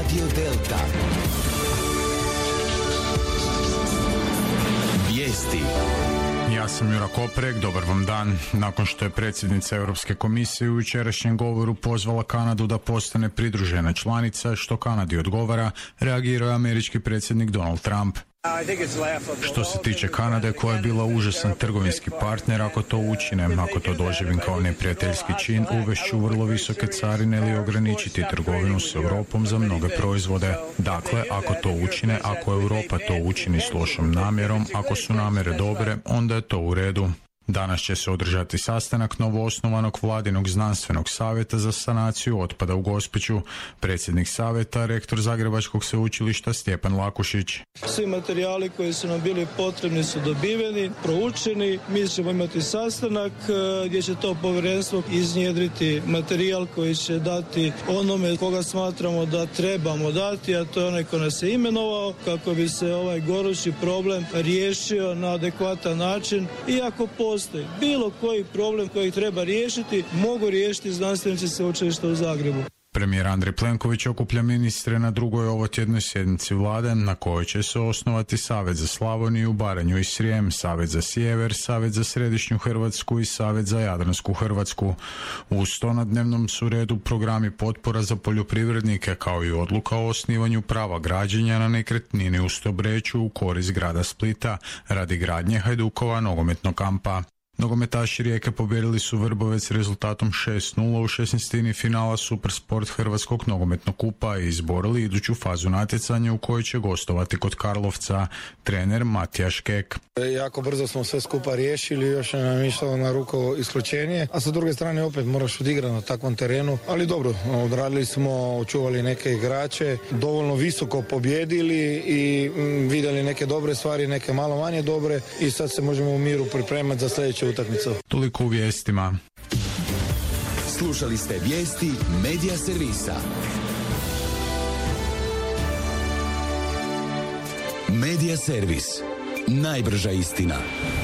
Radio Delta. Vijesti. Ja sam Jura Koprek, dobar vam dan. Nakon što je predsjednica Europske komisije u jučerašnjem govoru pozvala Kanadu da postane pridružena članica, što Kanadi odgovara, reagirao je američki predsjednik Donald Trump. Što se tiče Kanade, koja je bila užasan trgovinski partner, ako to učine, ako to doživim kao neprijateljski čin, uvešću vrlo visoke carine ili ograničiti trgovinu s Europom za mnoge proizvode. Dakle, ako to učine, ako Europa to učini s lošom namjerom, ako su namjere dobre, onda je to u redu. Danas će se održati sastanak novoosnovanog vladinog znanstvenog savjeta za sanaciju otpada u Gospiću. Predsjednik savjeta, rektor Zagrebačkog sveučilišta Stjepan Lakušić. Svi materijali koji su nam bili potrebni su dobiveni, proučeni. Mi ćemo imati sastanak gdje će to povjerenstvo iznjedriti materijal koji će dati onome koga smatramo da trebamo dati, a to je onaj ko nas je imenovao, kako bi se ovaj gorući problem riješio na adekvatan način. Iako postoji bilo koji problem koji treba riješiti, mogu riješiti znanstvenici sveučilišta u Zagrebu. Premijer Andrej Plenković okuplja ministre na drugoj ovotjednoj sjednici vlade, na kojoj će se osnovati Savjet za Slavoniju, Baranju i Srijem, Savjet za Sjever, Savjet za Središnju Hrvatsku i Savjet za Jadransku Hrvatsku. Uz to na dnevnom su redu programi potpora za poljoprivrednike, kao i odluka o osnivanju prava građenja na nekretnini u Stobreću u korist grada Splita radi gradnje Hajdukova nogometnog kampa. Nogometaši Rijeke pobijedili su Vrbovec rezultatom 6-0 u 16. finala Supersport Hrvatskog nogometnog kupa i izborili iduću fazu natjecanja u kojoj će gostovati kod Karlovca. Trener Matija Škek. Jako brzo smo sve skupa riješili, još nam je išlo na ruku isključenje, a sa druge strane opet moraš odigrati na takvom terenu, ali dobro, odradili smo, očuvali neke igrače, dovoljno visoko pobjedili i vidjeli neke dobre stvari, neke malo manje dobre i sad se možemo u miru pripremati za sljedeću utakmicu. Toliko u vijestima. Slušali ste vijesti Medija servisa. Medija servis. Najbrža istina.